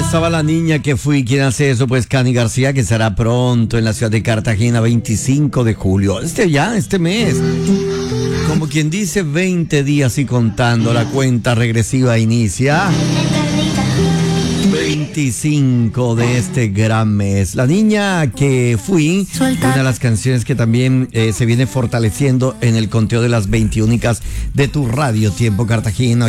estaba la niña que fui. ¿Quién hace eso? Pues Cani García, que será pronto en la ciudad de Cartagena, 25 de julio. Este mes. Como quien dice, 20 días y contando, la cuenta regresiva inicia. 25 de este gran mes. La niña que fui, una de las canciones que también se viene fortaleciendo en el conteo de las 20 únicas de tu radio Tiempo Cartagena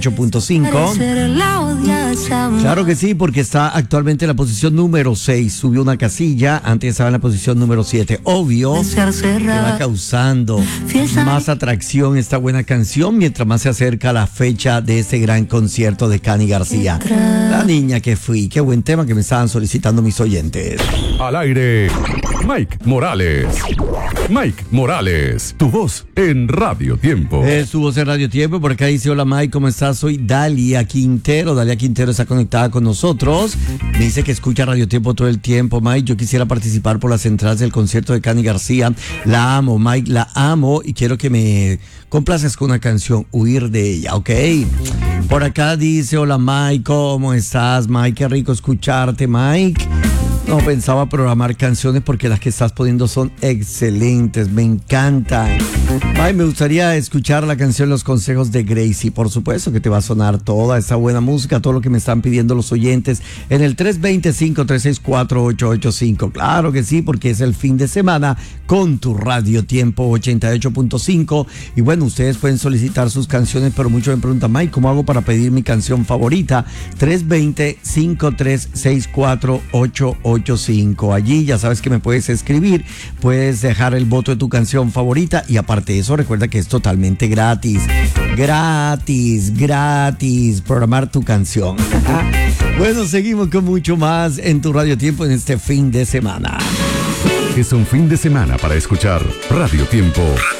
88.5. Claro que sí, porque está actualmente en la posición número 6. Subió una casilla, antes estaba en la posición número 7. Obvio que va causando más atracción esta buena canción mientras más se acerca la fecha de este gran concierto de Cani García. La niña que fui, qué buen tema que me estaban solicitando mis oyentes. Al aire, Mike Morales. Mike Morales, tu voz en Radio Tiempo. Es tu voz en Radio Tiempo. Por acá dice: hola Mike, ¿cómo estás? Soy Dalia Quintero. Dalia Quintero está conectada con nosotros. Me dice que escucha Radio Tiempo todo el tiempo. Mike, yo quisiera participar por las entradas del concierto de Cani García. La amo, Mike, la amo, y quiero que me complaces con una canción, Huir de ella, ¿ok? Por acá dice: hola Mike, ¿cómo estás? Mike, qué rico escucharte, Mike. No pensaba programar canciones porque las que estás poniendo son excelentes, me encantan. Ay, me gustaría escuchar la canción Los Consejos de Gracie. Por supuesto que te va a sonar toda esa buena música, todo lo que me están pidiendo los oyentes en el 325-364-885. Claro que sí, porque es el fin de semana con tu Radio Tiempo 88.5. Y bueno, ustedes pueden solicitar sus canciones, pero muchos me preguntan: Mike, ¿cómo hago para pedir mi canción favorita? 320-5364-885. Allí ya sabes que me puedes escribir, puedes dejar el voto de tu canción favorita, y aparte de eso, recuerda que es totalmente gratis programar tu canción. Bueno, seguimos con mucho más en tu Radio Tiempo en este fin de semana. Es un fin de semana para escuchar Radio Tiempo.